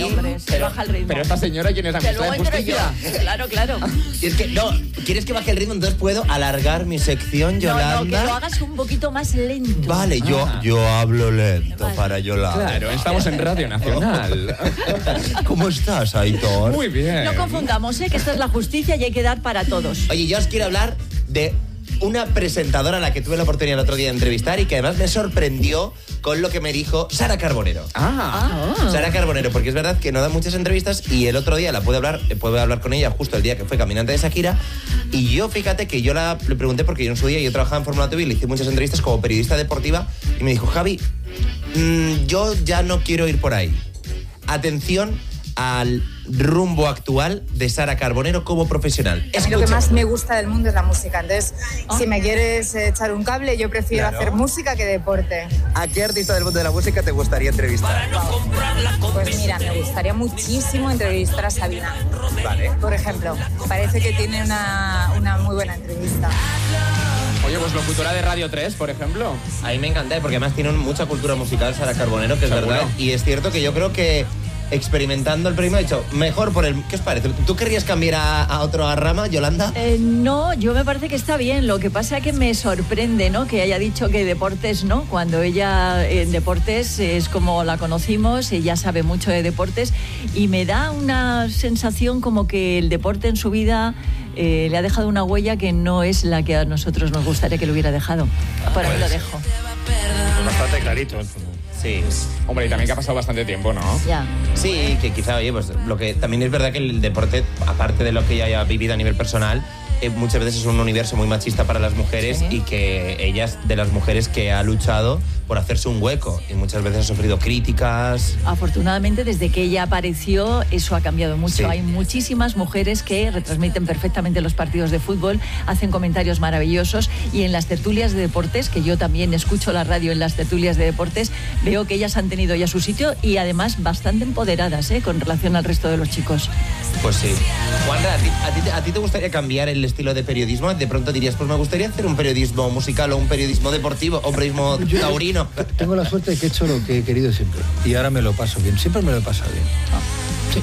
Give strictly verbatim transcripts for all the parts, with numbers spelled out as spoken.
hombre, se pero, baja el ritmo. Pero esta señora, ¿quién es? ¿La Que ministra de luego entro Justicia? yo. Claro, claro. Y es que, no, ¿quieres que baje el ritmo? Entonces puedo alargar mi sección, Yolanda. No, no, que lo hagas un poquito más lento. Vale, yo, Ah. yo hablo lento Vale. para Yolanda. Claro, estamos en Radio Nacional. ¿Cómo estás, Aitor? Muy bien. No confundamos, ¿eh? Que esta es la justicia y hay que dar para todos. Oye, yo os quiero hablar de una presentadora a la que tuve la oportunidad el otro día de entrevistar y que además me sorprendió con lo que me dijo Sara Carbonero. Ah. Ah. Sara Carbonero, porque es verdad que no da muchas entrevistas y el otro día la pude hablar, pude hablar con ella justo el día que fue caminante de Shakira y yo, fíjate que yo la, le pregunté porque yo en su día yo trabajaba en Fórmula T V y le hice muchas entrevistas como periodista deportiva y me dijo, Javi, mmm, yo ya no quiero ir por ahí. Atención al rumbo actual de Sara Carbonero como profesional. A mí lo que Escucha. más me gusta del mundo es la música. Entonces, si me quieres echar un cable, yo prefiero Claro. hacer música que deporte. ¿A qué artista del mundo de la música te gustaría entrevistar? Pues mira, me gustaría muchísimo entrevistar a Sabina. Vale. Por ejemplo, parece que tiene una, una muy buena entrevista. Oye, pues locutora de Radio tres, por ejemplo. A mí me encanta, porque además tiene mucha cultura musical Sara Carbonero, que es Seguro. verdad. Y es cierto que yo creo que experimentando el premio he dicho, mejor por el... ¿Qué os parece? ¿Tú querrías cambiar a, a otra rama, Yolanda? Eh, no, yo me parece que está bien. Lo que pasa es que me sorprende, ¿no? Que haya dicho que deportes, ¿no? Cuando ella en deportes es como la conocimos, ella sabe mucho de deportes y me da una sensación como que el deporte en su vida eh, le ha dejado una huella que no es la que a nosotros nos gustaría que le hubiera dejado. Por ahí lo dejo. Bastante clarito. Sí. Hombre, y también que ha pasado bastante tiempo, ¿no? Ya. Sí, que quizá, oye, pues lo que también es verdad que el deporte, aparte de lo que ella haya vivido a nivel personal, eh, muchas veces es un universo muy machista para las mujeres Sí. y que ella es de las mujeres que ha luchado por hacerse un hueco y muchas veces ha sufrido críticas. Afortunadamente, desde que ella apareció, eso ha cambiado mucho. Sí. Hay muchísimas mujeres que retransmiten perfectamente los partidos de fútbol, hacen comentarios maravillosos y en las tertulias de deportes, que yo también escucho la radio en las tertulias de deportes, veo que ellas han tenido ya su sitio y además bastante empoderadas, ¿eh? Con relación al resto de los chicos. Pues sí. Juanra, ¿a ti, a, ti, ¿a ti te gustaría cambiar el estilo de periodismo? De pronto dirías, pues me gustaría hacer un periodismo musical o un periodismo deportivo o un periodismo taurino. Tengo la suerte de que he hecho lo que he querido siempre. Y ahora me lo paso bien. Siempre me lo he pasado bien. Sí.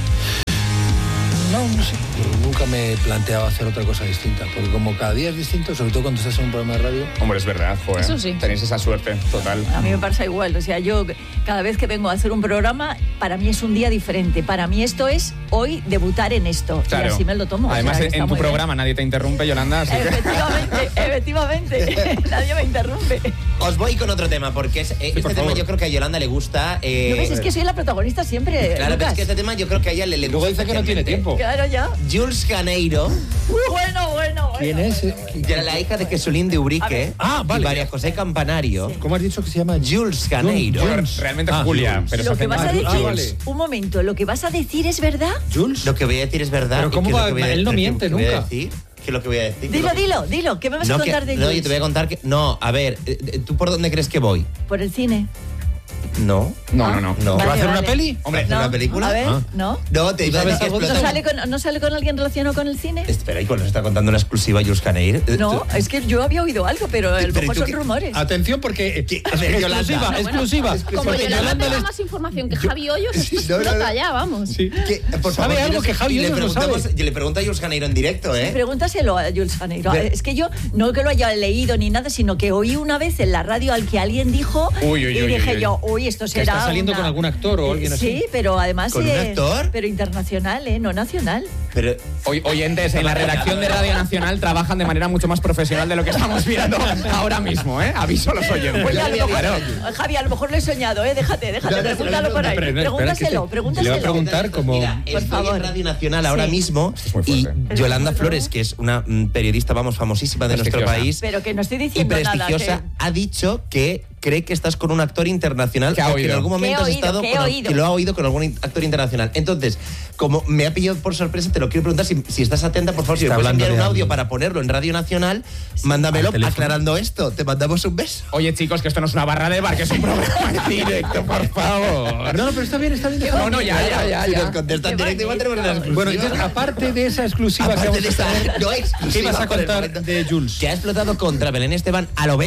No, no sé. Yo nunca me he planteado hacer otra cosa distinta. Porque como cada día es distinto, sobre todo cuando estás en un programa de radio. Hombre, es verdad, joder. Eso sí. Tenéis esa suerte, total. A mí me pasa igual, o sea, yo cada vez que vengo a hacer un programa, para mí es un día diferente. Para mí esto es hoy debutar en esto. Claro. Y así me lo tomo. Además, o sea, que en está tu muy bien. programa nadie te interrumpe, Yolanda, así que... Efectivamente, efectivamente. Nadie me interrumpe. Os voy con otro tema, porque es, eh, este por tema favor. yo creo que a Yolanda le gusta. Eh, ¿No ves? Es que soy la protagonista siempre, Claro, pero Lucas. es que este tema yo creo que a ella le, le Luego gusta dice que no tiene especialmente. tiempo. Claro, ya. Jules Janeiro, Bueno, bueno, bueno. ¿Quién es? Eh, ya la hija de Jesulín de A Ubrique ver. Ah, vale. y María José Campanario. ¿Cómo has dicho que se llama? Jules Janeiro. Bueno, Jules. realmente Ah, Julia, Jules. pero se Lo hace que vas a mal. decir, Ah, vale. un momento, lo que vas a decir es verdad. ¿Jules? Lo que voy a decir es verdad. Pero ¿Y ¿cómo qué es lo va? que voy a- Él no qué- miente qué voy a nunca. decir? ¿Qué es lo que voy a decir? Dilo, dilo, dilo. ¿Qué me vas No, a que- contar de no, Jules? yo te voy a contar que... No, a ver, eh, ¿tú por dónde crees que voy? Por el cine. No. No, no, no. No. ¿Que va a hacer Vale, una vale. peli? Hombre, ¿hacer No, una película? A ver, Ah. ¿no? No, te iba a decir que algo de ¿No explota- sale, con, ¿No sale con alguien relacionado con el cine? Espera, ¿y cuál nos está contando una exclusiva Jules Janeiro? Eh, No, tú- es que yo había oído algo, pero a lo Pero ¿y mejor tú son qué? rumores. Atención porque... ¿Qué? A ver, Yolanda. exclusiva, Bueno, exclusiva. Como Porque Yolanda Yolanda tenga les- más información que Javi Hoyos, esto No, no, no. explota ya, vamos. Sí. ¿Qué? Por ¿Sabe favor, algo diles- que Javi y le Hoyos no preguntamos- sabe? y le pregunta a Jules Janeiro en directo, ¿eh? Pregúntaselo a Jules Janeiro. Ve- Es que yo no que lo haya leído ni nada, sino que oí una vez en la radio al que alguien dijo Uy, uy, y uy, dije uy, uy. yo, uy, esto Que será está saliendo una- con algún actor o alguien así. Sí, pero además ¿Con un eh, actor? pero internacional, ¿eh? No nacional. Pero... Oy- oyentes, en la redacción de Radio Nacional trabajan de manera mucho más profesional de lo que estamos viendo ahora mismo, ¿eh? Aviso a los oyentes. Oye, a lo mejor, Claro. Javi, a lo mejor lo he soñado, ¿eh? Déjate, déjate, No, no, pregúntalo no, por no, ahí. pero no, espera, Pregúntaselo, que te- le voy a pregúntaselo. preguntar como... Mira, Por estoy favor. en Radio Nacional ahora Sí. mismo Esto es muy y fuerte. Yolanda Es muy Flores, fuerte. que es una mm, periodista, vamos, famosísima de nuestro Prestigiosa. país Pero que no estoy y diciendo nada. prestigiosa, que- ha dicho que cree que estás con un actor internacional ¿Qué ha o que en oído? algún momento ¿Qué he has oído? estado ¿Qué he con, oído? que lo ha oído con algún actor internacional. Entonces, como me ha pillado por sorpresa, te lo quiero preguntar si, si estás atenta, por favor, si me Está puedes hablando enviar un de audio alguien. para ponerlo en Radio Nacional, mándamelo al teléfono. aclarando esto. Te mandamos un beso. Oye, chicos, que esto no es una barra de bar, que es un programa en directo, por favor. No, no, pero está bien, está bien. No, no, ya, ya, ya. Si ya. nos contestan Qué directo, igual tenemos una bonito. exclusiva. Bueno, entonces, aparte de esa exclusiva que Aparte vamos de a esa tener, no exclusiva ¿qué ibas a por el contar momento, de Jules? que ha explotado contra Belén Esteban a lo bestia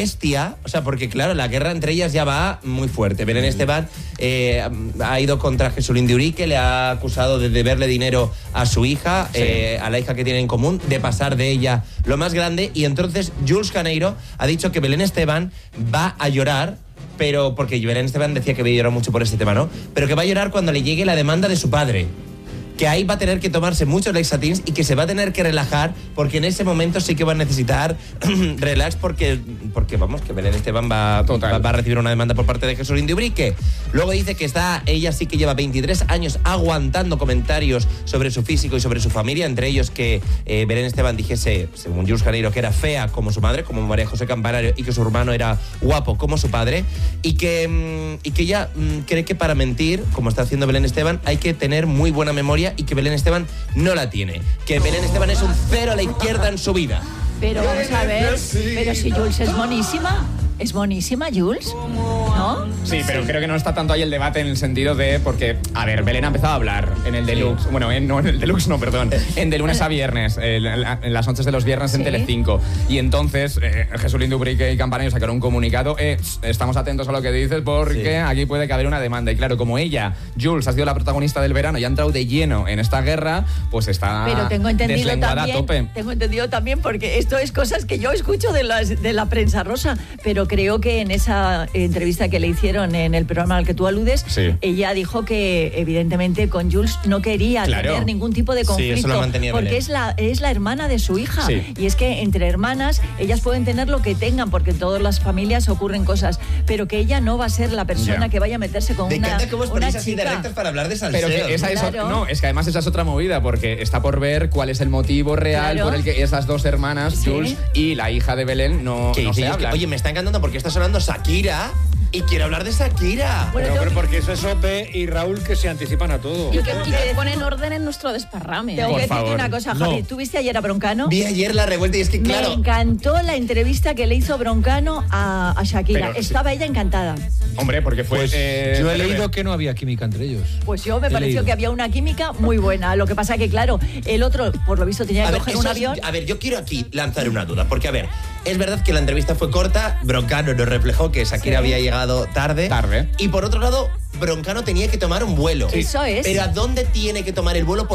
pelea, o sea, porque claro, la guerra entre ellas ya va muy fuerte. Belén Esteban eh, ha ido contra Jesulín de Urique, le ha acusado de deberle dinero a su hija, sí. eh, a la hija que tiene en común, de pasar de ella lo más grande, y entonces Jules Caneiro ha dicho que Belén Esteban va a llorar, pero porque Belén Esteban decía que había llorado mucho por este tema, ¿no? Pero que va a llorar cuando le llegue la demanda de su padre. Que ahí va a tener que tomarse muchos Lexatins y que se va a tener que relajar, porque en ese momento sí que va a necesitar relax, porque, porque vamos, que Belén Esteban va, va, va a recibir una demanda por parte de Jesulín de Ubrique. Luego dice que está, ella sí que lleva veintitrés años aguantando comentarios sobre su físico y sobre su familia, entre ellos que eh, Belén Esteban dijese, según Jules Caneiro, que era fea como su madre, como María José Campanario, y que su hermano era guapo como su padre, y que, mm, y que ella mm, cree que para mentir, como está haciendo Belén Esteban, hay que tener muy buena memoria, y que Belén Esteban no la tiene. Que Belén Esteban es un cero a la izquierda en su vida. Pero vamos a ver, pero si Jules es monísima. ¿Es monísima, Jules? ¿No? Sí, pero sí. Creo que no está tanto ahí el debate en el sentido de... Porque, a ver, Belén ha empezado a hablar en el Deluxe. Sí. Bueno, en, no en el Deluxe, no, perdón. En de lunes a viernes, en, en las noches de los viernes, ¿sí?, en Telecinco. Y entonces, eh, Jesulín de Ubrique y Campanario sacaron un comunicado. Eh, estamos atentos a lo que dices porque sí. aquí puede que haber una demanda. Y claro, como ella, Jules, ha sido la protagonista del verano y ha entrado de lleno en esta guerra, pues está pero tengo entendido deslenguada también, a tope. Tengo entendido también, porque esto es cosas que yo escucho de, las, de la prensa rosa, pero creo que en esa entrevista que le hicieron en el programa al que tú aludes, sí. ella dijo que evidentemente con Jules no quería claro. tener ningún tipo de conflicto, sí, eso lo mantenía porque es la, es la hermana de su hija, sí. y es que entre hermanas ellas pueden tener lo que tengan, porque en todas las familias ocurren cosas, pero que ella no va a ser la persona yeah. que vaya a meterse con de una, que cómo os una ponéis chica. Así de rectos para hablar de salseo. Pero que esa claro. es, no, es que además esa es otra movida, porque está por ver cuál es el motivo real claro. por el que esas dos hermanas, sí. Jules y la hija de Belén, no, no se hablan. Oye, me está encantando porque está sonando Shakira. Y quiero hablar de Shakira. Bueno, pero, pero porque eso es Ope y Raúl, que se anticipan a todo. Y que, y que ponen orden en nuestro desparrame. Tengo Por que favor. decirte una cosa, Javi. No. ¿Tú viste ayer a Broncano? Vi ayer la revuelta y es que, claro... Me encantó la entrevista que le hizo Broncano a, a Shakira. Pero, Estaba sí. ella encantada. Hombre, porque fue... Pues, eh, yo he leído que no había química entre ellos. Pues yo me he pareció leído. que había una química muy buena. Lo que pasa que, claro, el otro, por lo visto, tenía que a ver, coger un es, avión. A ver, yo quiero aquí lanzar una duda, porque, a ver, es verdad que la entrevista fue corta, Broncano nos reflejó que Shakira sí. había llegado tarde. Tarde. Y por otro lado, Broncano tenía que tomar un vuelo. Eso es. Pero ¿a dónde tiene que tomar el vuelo?